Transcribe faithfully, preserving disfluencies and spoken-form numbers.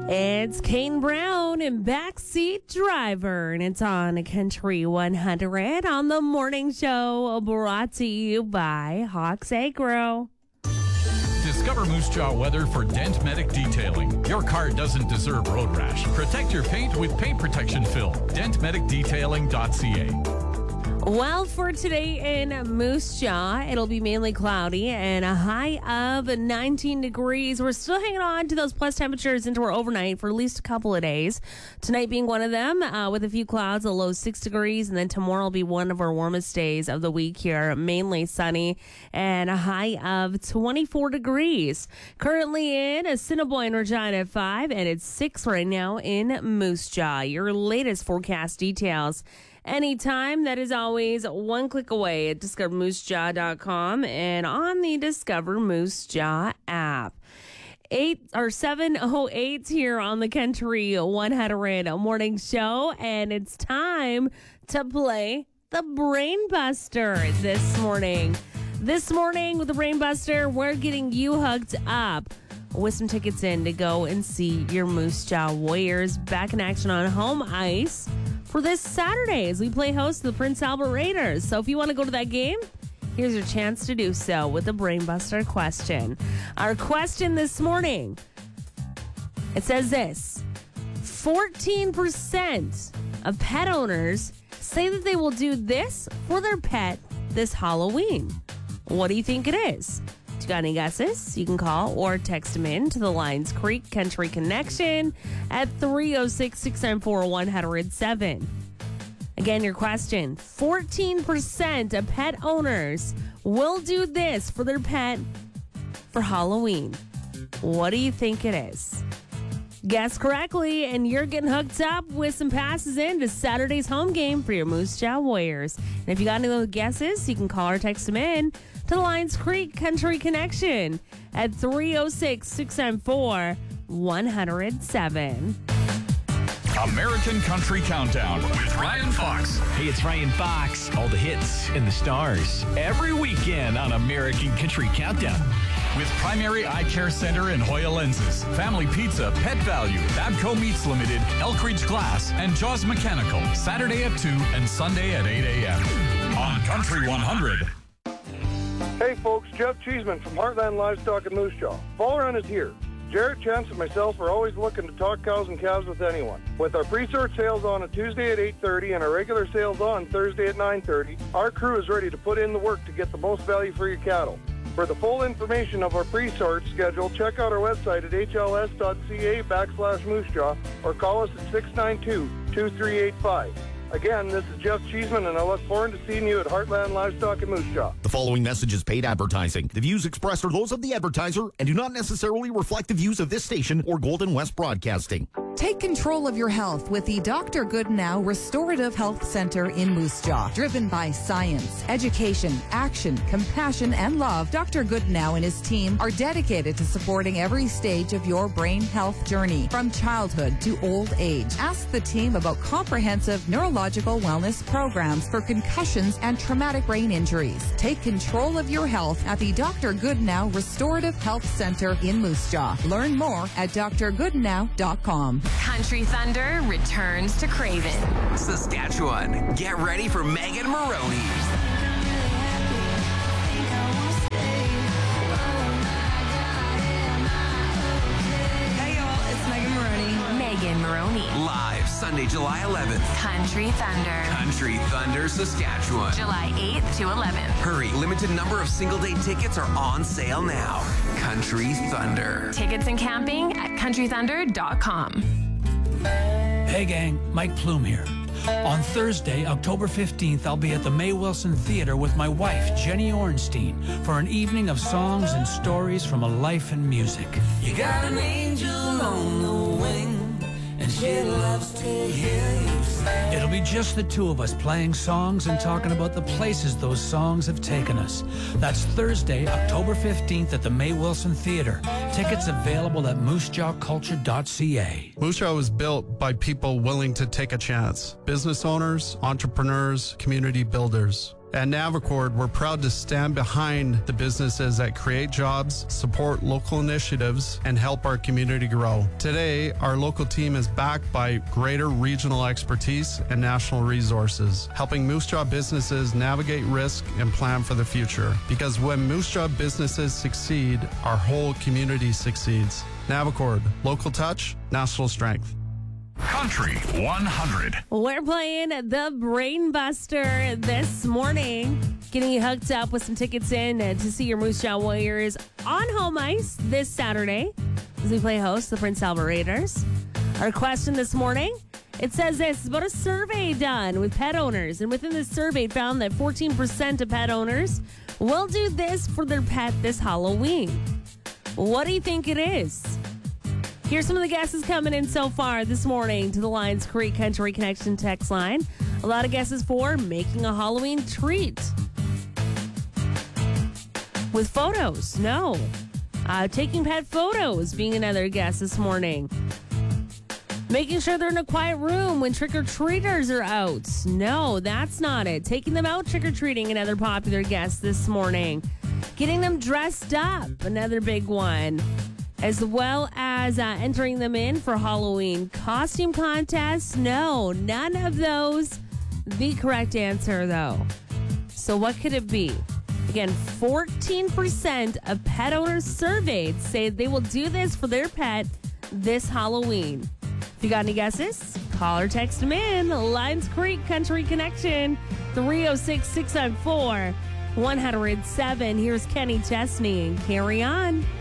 It's Kane Brown and Backseat Driver, and it's on Country one hundred on the morning show, brought to you by Hawks Agro. Discover Moose Jaw weather for Dent Medic Detailing. Your car doesn't deserve road rash. Protect your paint with paint protection film. dent medic detailing dot c a. Well, for today in Moose Jaw, it'll be mainly cloudy and a high of nineteen degrees. We're still hanging on to those plus temperatures into our overnight for at least a couple of days. Tonight being one of them, uh, with a few clouds, a low six degrees, and then tomorrow will be one of our warmest days of the week here, mainly sunny and a high of twenty-four degrees. Currently in Assiniboine, Regina at five, and it's six right now in Moose Jaw. Your latest forecast details anytime, that is always one click away at discover moose jaw dot com and on the Discover Moose Jaw app. Eight or seven oh eight here on the Country one hundred morning show, and it's time to play the Brain Buster this morning. This morning with the Brain Buster, we're getting you hooked up with some tickets in to go and see your Moose Jaw Warriors back in action on home ice for this Saturday as we play host to the Prince Albert Raiders. So if you want to go to that game, here's your chance to do so with the Brain Buster question. Our question this morning, it says this: fourteen percent of pet owners say that they will do this for their pet this Halloween. What do you think it is? If you got any guesses, you can call or text them in to the Lions Creek Country Connection at three oh six, six nine four, one oh seven. Again, your question: fourteen percent of pet owners will do this for their pet for Halloween. What do you think it is? Guess correctly, and you're getting hooked up with some passes in to Saturday's home game for your Moose Jaw Warriors. And if you got any of those guesses, you can call or text them in to the Lions Creek Country Connection at three oh six, six nine four, one oh seven. American Country Countdown with Ryan Fox. Hey, it's Ryan Fox. All the hits and the stars every weekend on American Country Countdown. With Primary Eye Care Center and Hoya Lenses, Family Pizza, Pet Value, Babco Meats Limited, Elk Ridge Glass, and Jaws Mechanical. Saturday at two and Sunday at eight a.m. on Country one hundred. Hey folks, Jeff Cheeseman from Heartland Livestock in Moose Jaw. Fall run is here. Jarrett, Chance, and myself are always looking to talk cows and calves with anyone. With our pre-sort sales on a Tuesday at eight thirty and our regular sales on Thursday at nine thirty, our crew is ready to put in the work to get the most value for your cattle. For the full information of our pre-sort schedule, check out our website at h l s dot c a backslash moose jaw or call us at six nine two, two three eight five. Again, this is Jeff Cheeseman, and I look forward to seeing you at Heartland Livestock in Moose Jaw. The following message is paid advertising. The views expressed are those of the advertiser and do not necessarily reflect the views of this station or Golden West Broadcasting. Take control of your health with the Doctor Goodnow Restorative Health Center in Moose Jaw. Driven by science, education, action, compassion, and love, Doctor Goodnow and his team are dedicated to supporting every stage of your brain health journey, from childhood to old age. Ask the team about comprehensive neurological wellness programs for concussions and traumatic brain injuries. Take control of your health at the Doctor Goodnow Restorative Health Center in Moose Jaw. Learn more at d r goodnow dot com. Country Thunder returns to Craven, Saskatchewan. Get ready for Megan Maroney. Hey y'all, it's Megan Maroney. Megan Maroney. Live Sunday, July eleventh. Country Thunder. Country Thunder, Saskatchewan. July eighth to eleventh. Hurry, limited number of single day tickets are on sale now. Country Thunder. Tickets and camping at country thunder dot com. Hey gang, Mike Plume here. On Thursday, October fifteenth, I'll be at the May Wilson Theater with my wife, Jenny Ornstein, for an evening of songs and stories from a life in music. You got an angel on the wing, and she loves to hear you sing. It'll be just the two of us playing songs and talking about the places those songs have taken us. That's Thursday, October fifteenth at the May Wilson Theater. Tickets available at moose jaw culture dot c a. Moose Jaw was built by people willing to take a chance. Business owners, entrepreneurs, community builders. At Navicord, we're proud to stand behind the businesses that create jobs, support local initiatives, and help our community grow. Today, our local team is backed by greater regional expertise and national resources, helping Moose Jaw businesses navigate risk and plan for the future. Because when Moose Jaw businesses succeed, our whole community succeeds. Navicord, local touch, national strength. Country one hundred. We're playing the Brain Buster this morning. Getting you hooked up with some tickets in uh, to see your Moose Jaw Warriors on home ice this Saturday as we play host the Prince Albert Raiders. Our question this morning, it says this, it's about a survey done with pet owners. And within this survey, it found that fourteen percent of pet owners will do this for their pet this Halloween. What do you think it is? Here's some of the guesses coming in so far this morning to the Lions Creek Country Connection text line. A lot of guesses for making a Halloween treat. With photos, no. Uh, taking pet photos being another guess this morning. Making sure they're in a quiet room when trick-or-treaters are out. No, that's not it. Taking them out trick-or-treating, another popular guess this morning. Getting them dressed up, another big one. As well as uh, entering them in for Halloween costume contests. No, none of those. The correct answer, though. So what could it be? Again, fourteen percent of pet owners surveyed say they will do this for their pet this Halloween. If you got any guesses, call or text them in. Lions Creek Country Connection, three oh six, six nine four, one oh seven. Here's Kenny Chesney and Carry On.